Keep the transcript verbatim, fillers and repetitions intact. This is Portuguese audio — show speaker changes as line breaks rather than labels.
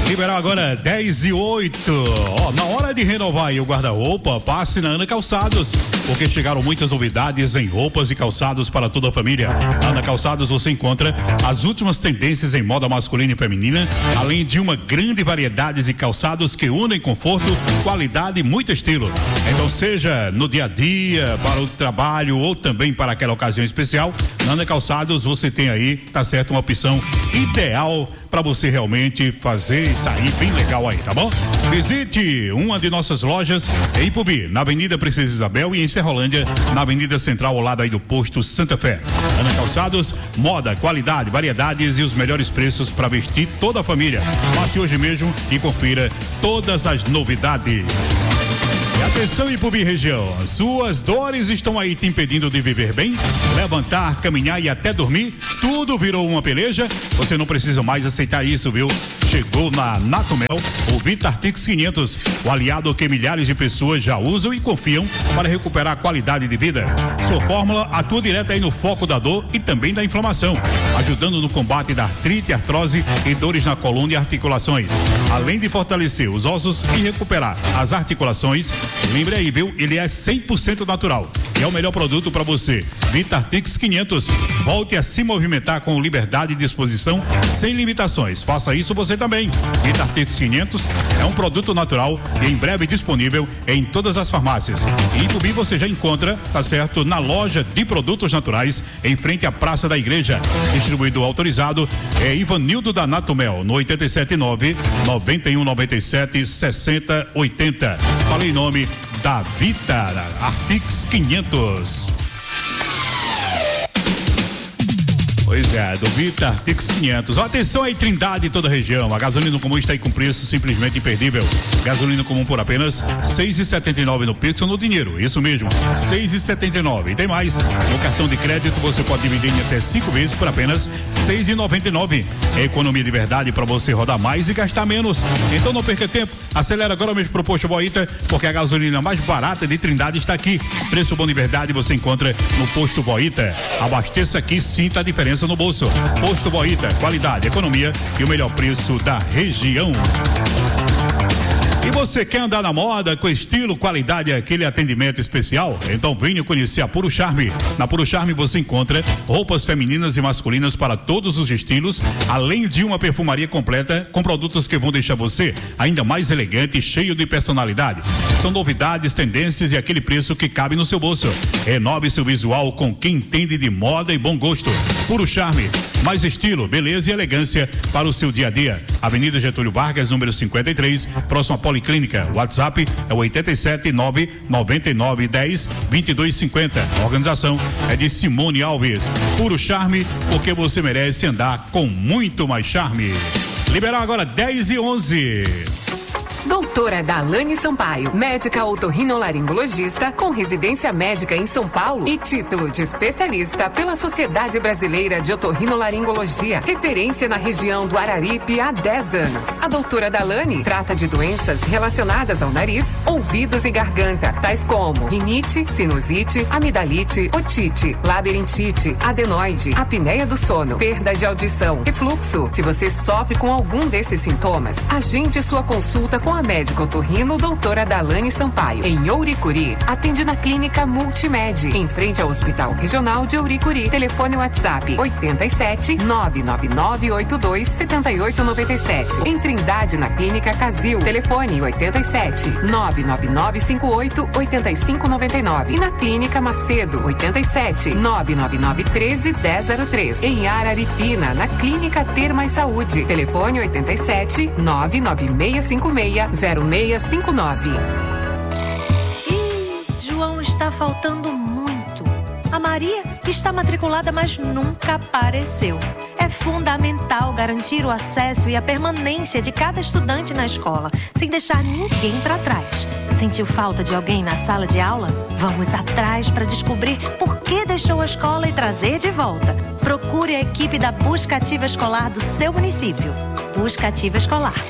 Liberar agora dez e oito. Ó, na hora de renovar aí o guarda-roupa, passe na Ana Calçados, porque chegaram muitas novidades em roupas e calçados para toda a família. Na Ana Calçados você encontra as últimas tendências em moda masculina e feminina, além de uma grande variedade de calçados que unem conforto, qualidade e muito estilo. Então, seja no dia a dia, para o trabalho ou também para aquela ocasião especial, na Ana Calçados você tem aí, tá certo, uma opção ideal para você realmente fazer e sair bem legal aí, tá bom? Visite uma de nossas lojas em Ipubi, na Avenida Princesa Isabel, e em Serrolândia, na Avenida Central, ao lado aí do posto Santa Fé. Ana Calçados, moda, qualidade, variedades e os melhores preços para vestir toda a família. Passe hoje mesmo e confira todas as novidades. E atenção, Ipubi região, suas dores estão aí te impedindo de viver bem? Levantar, caminhar e até dormir, tudo virou uma peleja? Você não precisa mais aceitar isso, viu? Chegou na Natomel o Vitartix quinhentos, o aliado que milhares de pessoas já usam e confiam para recuperar a qualidade de vida. Sua fórmula atua direto aí no foco da dor e também da inflamação, ajudando no combate da artrite, artrose e dores na coluna e articulações. Além de fortalecer os ossos e recuperar as articulações, lembre aí, viu? Ele é cem por cento natural e é o melhor produto para você. Vitartix quinhentos. Volte a se movimentar com liberdade e disposição, sem limitações. Faça isso você também. Vitartix quinhentos é um produto natural e em breve disponível em todas as farmácias. Em Ipubi você já encontra, tá certo, na loja de produtos naturais, em frente à Praça da Igreja. Distribuidor autorizado é Ivanildo da Natomel, no oito sete nove, nove um nove sete, seis zero oito zero. Falei em nome da Vita Artix quinhentos. Pois é, do Vita Artix quinhentos. Atenção aí, Trindade e toda a região. A gasolina comum está aí com preço simplesmente imperdível. Gasolina comum por apenas seis e setenta e nove no Pix ou no dinheiro. Isso mesmo, seis e setenta e nove. E tem mais. No cartão de crédito você pode dividir em até cinco vezes por apenas seis e noventa e nove. É economia de verdade para você rodar mais e gastar menos. Então não perca tempo. Acelera agora mesmo pro Posto Boita, porque a gasolina mais barata de Trindade está aqui. Preço bom de verdade você encontra no Posto Boita. Abasteça aqui, sinta a diferença no bolso. Posto Boita, qualidade, economia e o melhor preço da região. E você quer andar na moda com estilo, qualidade e aquele atendimento especial? Então venha conhecer a Puro Charme. Na Puro Charme você encontra roupas femininas e masculinas para todos os estilos, além de uma perfumaria completa com produtos que vão deixar você ainda mais elegante e cheio de personalidade. São novidades, tendências e aquele preço que cabe no seu bolso. Renove seu visual com quem entende de moda e bom gosto. Puro Charme, mais estilo, beleza e elegância para o seu dia a dia. Avenida Getúlio Vargas, número cinquenta e três, próximo à Policlínica. O WhatsApp é o oito sete nove, nove nove um zero, dois dois cinco zero. A organização é de Simone Alves. Puro Charme, porque você merece andar com muito mais charme. Liberar agora dez e onze.
Doutora Dalane Sampaio, médica otorrinolaringologista com residência médica em São Paulo e título de especialista pela Sociedade Brasileira de Otorrinolaringologia, referência na região do Araripe há dez anos. A doutora Dalane trata de doenças relacionadas ao nariz, ouvidos e garganta, tais como rinite, sinusite, amidalite, otite, labirintite, adenoide, apneia do sono, perda de audição, refluxo. Se você sofre com algum desses sintomas, agende sua consulta com a médica otorrino doutora Dalane Sampaio, em Ouricuri. Atende na clínica Multimed, em frente ao Hospital Regional de Ouricuri. Telefone WhatsApp oito sete, nove nove nove oito dois, sete oito nove sete. Em Trindade, na clínica Casil. Telefone oito sete, nove nove nove cinco oito, oito cinco nove nove. E na clínica Macedo, oito sete, nove nove nove um três, um zero zero três. Em Araripina, na clínica Ter Mais Saúde. Telefone oito sete, nove nove seis cinco seis, zero seis cinco nove.
Ih, João está faltando muito. A Maria está matriculada, mas nunca apareceu. É fundamental garantir o acesso e a permanência de cada estudante na escola, sem deixar ninguém para trás. Sentiu falta de alguém na sala de aula? Vamos atrás para descobrir por que deixou a escola e trazer de volta. Procure a equipe da Busca Ativa Escolar do seu município. Busca Ativa Escolar.